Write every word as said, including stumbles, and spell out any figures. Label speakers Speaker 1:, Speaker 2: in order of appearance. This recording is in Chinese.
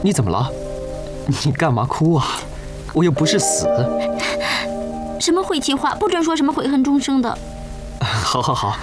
Speaker 1: 你怎么了？你干嘛哭啊？我又不是死。
Speaker 2: 什么晦气话，不准说什么悔恨终生的。
Speaker 1: 好好好，